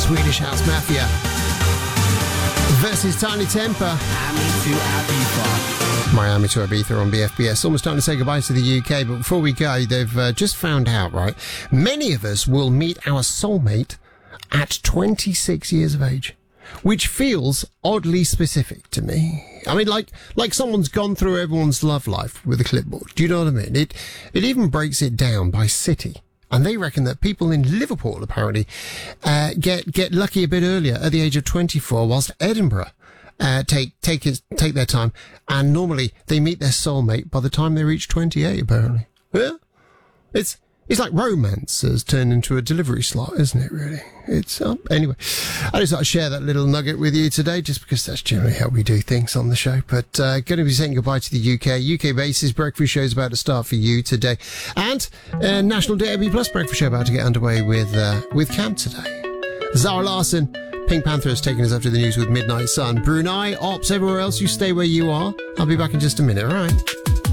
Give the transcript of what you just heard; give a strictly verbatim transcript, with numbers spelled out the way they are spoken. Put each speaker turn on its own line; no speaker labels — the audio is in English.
Swedish House Mafia versus Tiny Temper. Miami to Ibiza on B F B S. Almost time to say goodbye to the U K, but before we go, they've uh, just found out, right? Many of us will meet our soulmate at twenty-six years of age, which feels oddly specific to me. I mean, like like someone's gone through everyone's love life with a clipboard. Do you know what I mean? It it even breaks it down by city. And they reckon that people in Liverpool, apparently, uh, get get lucky a bit earlier at the age of twenty-four, whilst Edinburgh uh, take take his, take their time, and normally they meet their soulmate by the time they reach twenty-eight, apparently. Yeah? It's it's like romance has turned into a delivery slot, isn't it, really? It's, um, anyway, I just thought I'd share that little nugget with you today, just because that's generally how we do things on the show. But uh, going to be saying goodbye to the U K. U K Basis Breakfast Show is about to start for you today. And uh, National Day B Plus Breakfast Show about to get underway with, uh, with Camp today. Zara Larsson, Pink Panther has taken us up to the news with Midnight Sun. Brunei, Ops, everywhere else, you stay where you are. I'll be back in just a minute, all right?